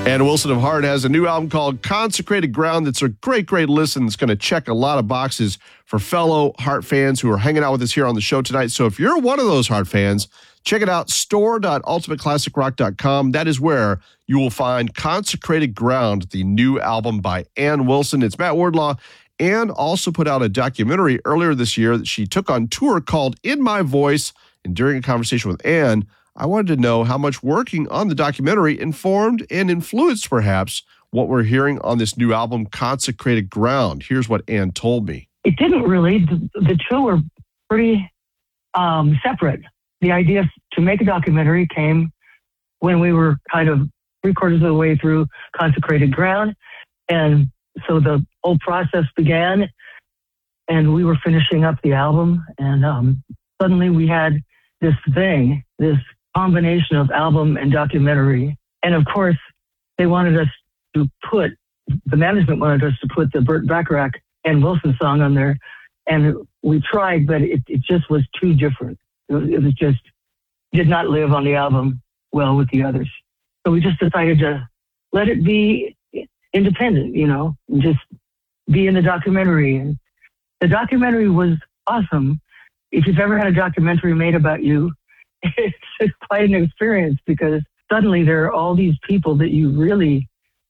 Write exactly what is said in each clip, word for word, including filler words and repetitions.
Ann Wilson of Heart has a new album called Consecrated Ground that's a great, great listen. It's going to check a lot of boxes for fellow Heart fans who are hanging out with us here on the show tonight. So if you're one of those Heart fans, check it out, store dot ultimate classic rock dot com. That is where you will find Consecrated Ground, the new album by Ann Wilson. It's Matt Wardlaw. Ann also put out a documentary earlier this year that she took on tour called In My Voice. And during a conversation with Ann, I wanted to know how much working on the documentary informed and influenced, perhaps, what we're hearing on this new album, Consecrated Ground. Here's what Ann told me. It didn't really. The, the two were pretty um, separate. The idea to make a documentary came when we were kind of three quarters of the way through Consecrated Ground. And so the whole process began, and we were finishing up the album. And um, suddenly we had this thing, this combination of album and documentary. And of course, they wanted us to put, the management wanted us to put the Burt Bacharach and Wilson song on there. And we tried, but it, it just was too different. It was, it was just, did not live on the album well with the others. So we just decided to let it be independent, you know, and just be in the documentary. And the documentary was awesome. If you've ever had a documentary made about you, it's, it's quite an experience, because suddenly there are all these people that you really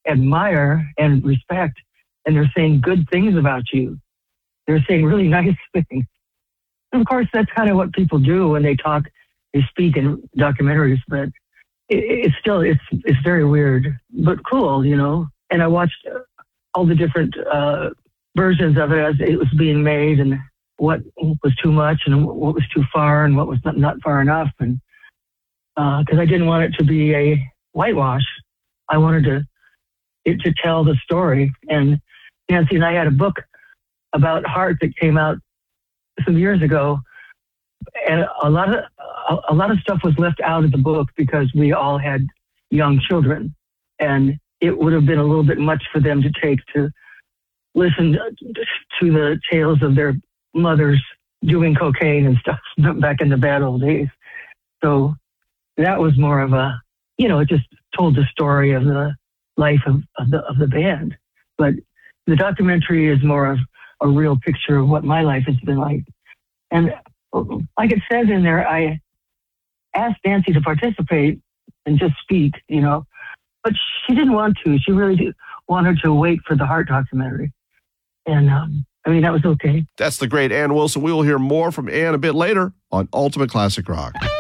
admire and respect, and they're saying good things about you. They're saying really nice things. And of course, that's kind of what people do when they talk, they speak in documentaries, but it, it's still, it's it's very weird, but cool, you know. And I watched all the different uh, versions of it as it was being made, and what was too much and what was too far and what was not, not far enough. And because uh, I didn't want it to be a whitewash, I wanted to it to tell the story. And Nancy and I had a book about Heart that came out some years ago, and a lot of a, a lot of stuff was left out of the book because we all had young children, and it would have been a little bit much for them to take to listen to the tales of their mothers doing cocaine and stuff back in the bad old days. So that was more of a, you know, it just told the story of the life of, of the of the band. But the documentary is more of a real picture of what my life has been like. And like it says in there, I asked Nancy to participate and just speak, you know, but she didn't want to. She really did, wanted to wait for the Heart documentary. And um, I mean, that was okay. That's the great Ann Wilson. We will hear more from Ann a bit later on Ultimate Classic Rock.